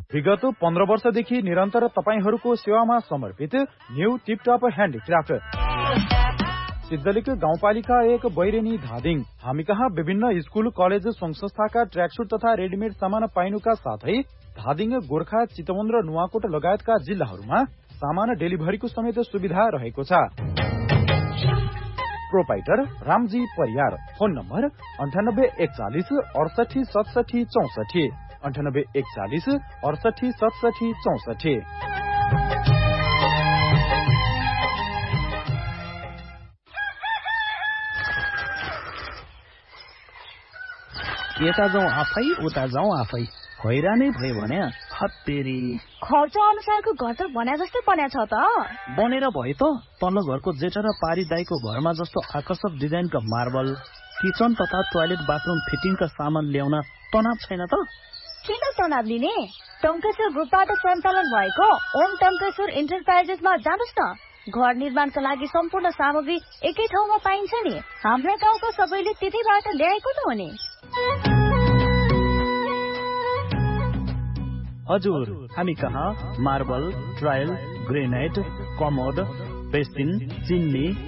विगत 15 वर्षदेखि निरन्तर तपाईहरूको सेवामा समर्पित न्यू टिपटप ह्यान्डिक्राफ्ट सिद्धलिक गाउँपालिका 1 बैरेनी धादिङ। हामी कहाँ विभिन्न स्कूल कलेज संघ संस्थाका ट्र्याकसुट तथा रेडिमेड सामान पाइनुका साथै धादिङ, गोर्खा, चितवन र नुवाकोट लगायतका जिल्लाहरूमा सामान डेलिभरीको समेत सुविधा रहेको छ। Proprietor Ramji Pariyar. Phone number 9841 68 67 64 9841 68 67 64। यता जाउँ आफै उता जाउँ आफै, हैरानै भयो भने हत्तेरी। खर्च अनुसारको घर त बन्या जस्तै बन्या छ त। बनेर भयो त तल्लो घरको जेठा र पारी दाईको घरमा जस्तो आकर्षक डिजाइनका मार्बल, किचन तथा टोयलेट बाथरुम फिटिङका सामान ल्याउन तनाव छैन त? किन तनाव लिने? टङ्केश्वर ग्रुपबाट सञ्चालन भएको ओम टङ्केश्वर इन्टरप्राइजेसमा जानुस् न। घर निर्माणका लागि सम्पूर्ण सामग्री एकै ठाउँमा पाइन्छ नि। हाम्रा गाउँका सबैले त्यतैबाट ल्याएको त हो नि। हजुर, हामी कहाँ marble, tile, granite, commode, basin, chimney,